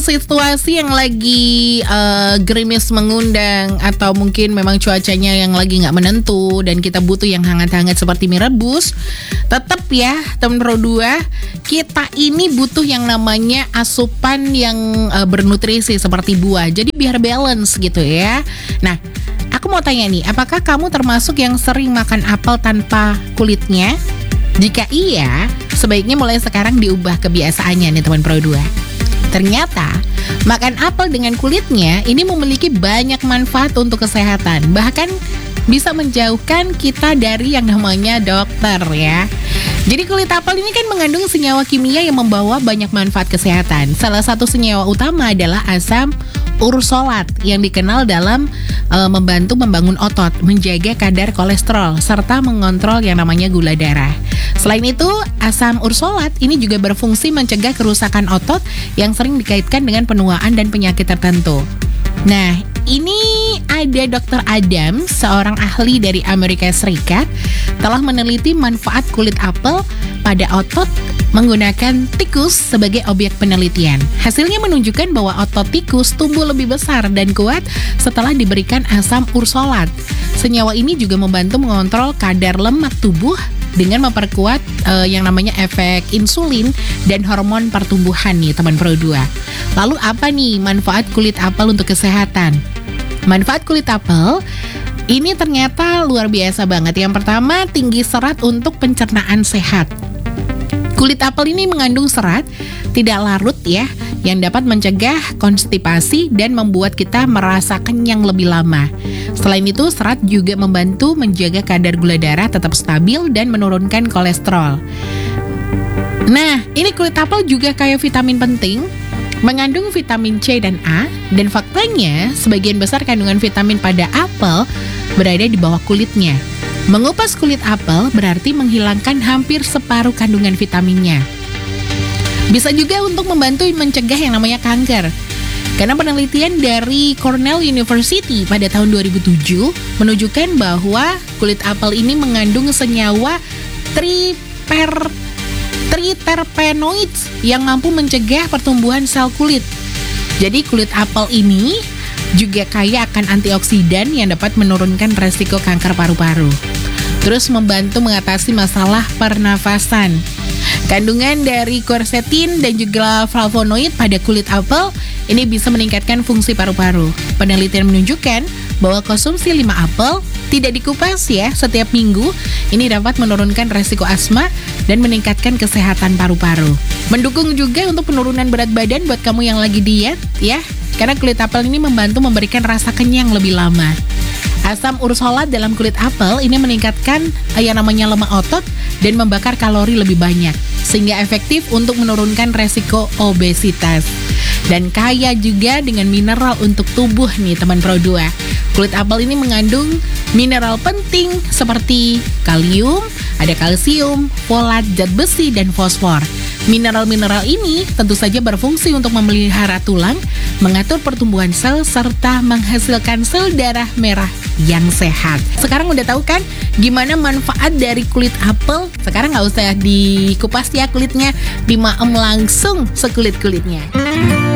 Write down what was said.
situasi yang lagi gerimis mengundang atau mungkin memang cuacanya yang lagi nggak menentu dan kita butuh yang hangat-hangat seperti mie rebus, tetap ya teman Pro 2, kita ini butuh yang namanya asupan yang bernutrisi seperti buah. Jadi biar balance gitu ya. Nah, aku mau tanya nih, apakah kamu termasuk yang sering makan apel tanpa kulitnya? Jika iya, sebaiknya mulai sekarang diubah kebiasaannya nih teman Pro 2. Ternyata, makan apel dengan kulitnya ini memiliki banyak manfaat untuk kesehatan. Bahkan bisa menjauhkan kita dari yang namanya dokter ya. Jadi kulit apel ini kan mengandung senyawa kimia yang membawa banyak manfaat kesehatan. Salah satu senyawa utama adalah asam ursolat yang dikenal dalam membantu membangun otot, menjaga kadar kolesterol, serta mengontrol yang namanya gula darah. Selain itu, asam ursolat ini juga berfungsi mencegah kerusakan otot yang sering dikaitkan dengan penuaan dan penyakit tertentu. Nah, ini ada Dr. Adam, seorang ahli dari Amerika Serikat, telah meneliti manfaat kulit apel pada otot menggunakan tikus sebagai objek penelitian. Hasilnya menunjukkan bahwa otot tikus tumbuh lebih besar dan kuat setelah diberikan asam ursolat. Senyawa ini juga membantu mengontrol kadar lemak tubuh dengan memperkuat yang namanya efek insulin dan hormon pertumbuhan nih teman Pro 2. Lalu apa nih manfaat kulit apel untuk kesehatan? Manfaat kulit apel ini ternyata luar biasa banget. Yang pertama, tinggi serat untuk pencernaan sehat. Kulit apel ini mengandung serat tidak larut ya, yang dapat mencegah konstipasi dan membuat kita merasa kenyang lebih lama. Selain itu, serat juga membantu menjaga kadar gula darah tetap stabil dan menurunkan kolesterol. Nah, ini kulit apel juga kaya vitamin penting, mengandung vitamin C dan A, dan faktanya sebagian besar kandungan vitamin pada apel berada di bawah kulitnya. Mengupas kulit apel berarti menghilangkan hampir separuh kandungan vitaminnya. Bisa juga untuk membantu mencegah yang namanya kanker. Karena penelitian dari Cornell University pada tahun 2007 menunjukkan bahwa kulit apel ini mengandung senyawa triterpenoids yang mampu mencegah pertumbuhan sel kulit. Jadi kulit apel ini juga kaya akan antioksidan yang dapat menurunkan resiko kanker paru-paru. Terus membantu mengatasi masalah pernafasan. Kandungan dari quercetin dan juga flavonoid pada kulit apel ini bisa meningkatkan fungsi paru-paru. Penelitian menunjukkan bahwa konsumsi 5 apel tidak dikupas ya setiap minggu ini dapat menurunkan resiko asma dan meningkatkan kesehatan paru-paru. Mendukung juga untuk penurunan berat badan buat kamu yang lagi diet ya. Karena kulit apel ini membantu memberikan rasa kenyang lebih lama. Asam ursolat dalam kulit apel ini meningkatkan yang namanya lemak otot dan membakar kalori lebih banyak, sehingga efektif untuk menurunkan resiko obesitas. Dan kaya juga dengan mineral untuk tubuh nih teman Pro 2. Kulit apel ini mengandung mineral penting seperti kalium, ada kalsium, folat, zat besi, dan fosfor. Mineral-mineral ini tentu saja berfungsi untuk memelihara tulang, mengatur pertumbuhan sel, serta menghasilkan sel darah merah yang sehat. Sekarang udah tahu kan gimana manfaat dari kulit apel? Sekarang nggak usah dikupas ya kulitnya, dimaem langsung sekulit-kulitnya.